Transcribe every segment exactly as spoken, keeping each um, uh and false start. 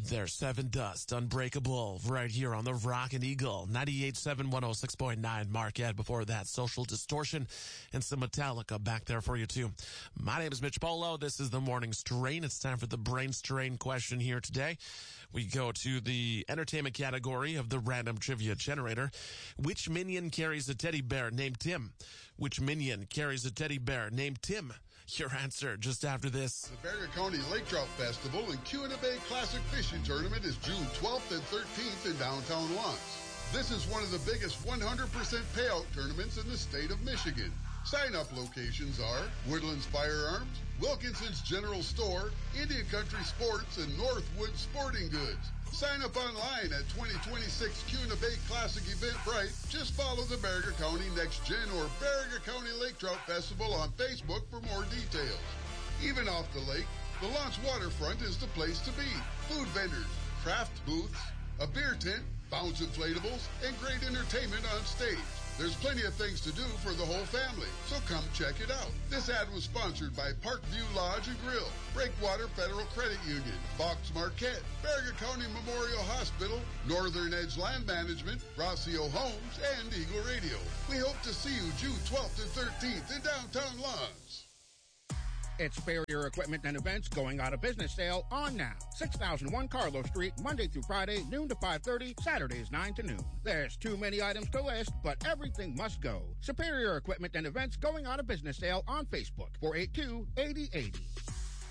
There's Seven Dust, Unbreakable, right here on the Rockin' Eagle, ninety-eight point seven, one oh six point nine, Marquette. Before that, Social Distortion and some Metallica back there for you, too. My name is Mitch Polo. This is the Morning Strain. It's time for the Brain Strain question here today. We go to the entertainment category of the Random Trivia Generator. Which minion carries a teddy bear named Tim? Which minion carries a teddy bear named Tim? Your answer just after this. The Barrier County Lake Trout Festival and Kuna Bay Classic Fishing Tournament is June twelfth and thirteenth in downtown Lawrence. This is one of the biggest one hundred percent payout tournaments in the state of Michigan. Sign-up locations are Woodlands Firearms, Wilkinson's General Store, Indian Country Sports, and Northwood Sporting Goods. Sign up online at twenty twenty-six Kuna Bay Classic Eventbrite. Just follow the Barrier County Next Gen or Barrier County Lake Trout Festival on Facebook for more details. Even off the lake, the Lawrence waterfront is the place to be. Food vendors, craft booths, a beer tent, bounce inflatables, and great entertainment on stage. There's plenty of things to do for the whole family, so come check it out. This ad was sponsored by Parkview Lodge and Grill, Breakwater Federal Credit Union, Fox Marquette, Barrier County Memorial Hospital, Northern Edge Land Management, Rossio Homes, and Eagle Radio. We hope to see you June twelfth and thirteenth in downtown Lawrence. It's Barrier Equipment and Events going out of business sale on now. six thousand one Carlo Street, Monday through Friday, noon to five thirty, Saturdays nine to noon. There's too many items to list, but everything must go. Superior Equipment and Events going out of business sale on Facebook, four eight two, eight oh eight oh.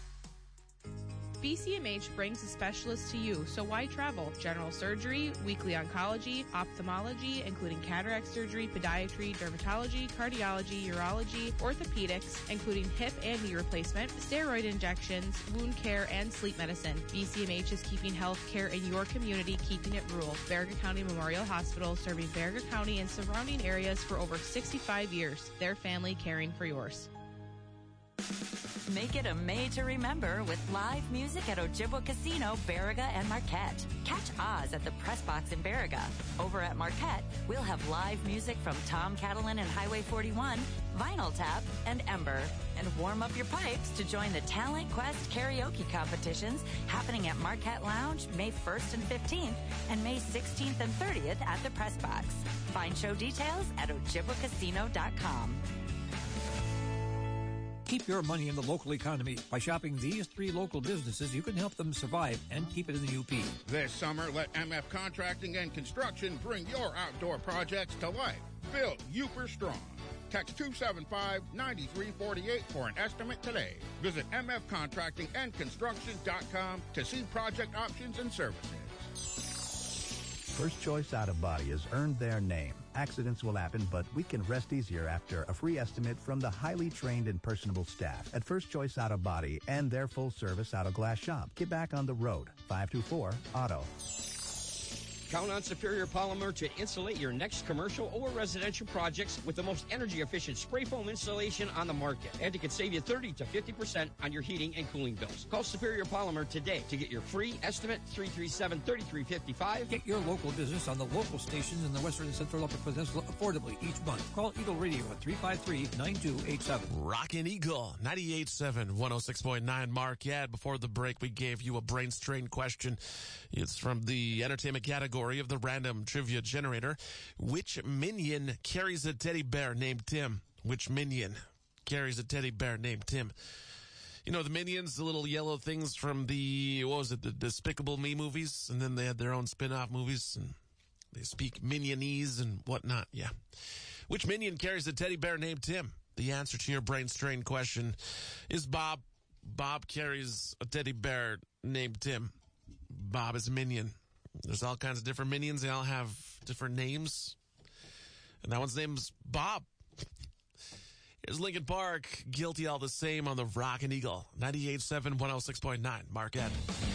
B C M H brings a specialist to you, so why travel? General surgery, weekly oncology, ophthalmology, including cataract surgery, podiatry, dermatology, cardiology, urology, orthopedics, including hip and knee replacement, steroid injections, wound care, and sleep medicine. B C M H is keeping health care in your community, keeping it rural. Barrier County Memorial Hospital, serving Barrier County and surrounding areas for over sixty-five years. Their family caring for yours. Make it a May to remember with live music at Ojibwa Casino, Baraga, and Marquette. Catch Oz at the Press Box in Baraga. Over at Marquette, we'll have live music from Tom Catalan and Highway forty-one, Vinyl Tap, and Ember. And warm up your pipes to join the Talent Quest karaoke competitions happening at Marquette Lounge May first and fifteenth and May sixteenth and thirtieth at the Press Box. Find show details at ojibwa casino dot com. Keep your money in the local economy. By shopping these three local businesses, you can help them survive and keep it in the U P. This summer, let M F Contracting and Construction bring your outdoor projects to life. Build Uper Strong. Text two seven five, nine three four eight for an estimate today. Visit m f contracting and construction dot com to see project options and services. First Choice Auto Body has earned their name. Accidents will happen, but we can rest easier after a free estimate from the highly trained and personable staff at First Choice Auto Body and their full-service auto glass shop. Get back on the road. five two four auto. Count on Superior Polymer to insulate your next commercial or residential projects with the most energy-efficient spray foam installation on the market. And it can save you thirty to fifty percent on your heating and cooling bills. Call Superior Polymer today to get your free estimate, three three seven, three three five five. Get your local business on the local stations in the Western and Central Upper Peninsula affordably each month. Call Eagle Radio at three five three, nine two eight seven. Rockin' Eagle, ninety-eight point seven, one oh six point nine, Marquette. Before the break, we gave you a brain strain question. It's from the entertainment category of the Random Trivia Generator. Which minion carries a teddy bear named Tim? Which minion carries a teddy bear named Tim? You know, the Minions, the little yellow things from the, what was it, the Despicable Me movies? And then they had their own spin-off movies, and they speak Minionese and whatnot, yeah. Which minion carries a teddy bear named Tim? The answer to your brain strain question is Bob. Bob carries a teddy bear named Tim. Bob is a minion. There's all kinds of different minions. They all have different names. And that one's name's Bob. Here's Linkin Park, Guilty All the Same on the Rockin' Eagle. ninety-eight point seven, one oh six point nine, Marquette.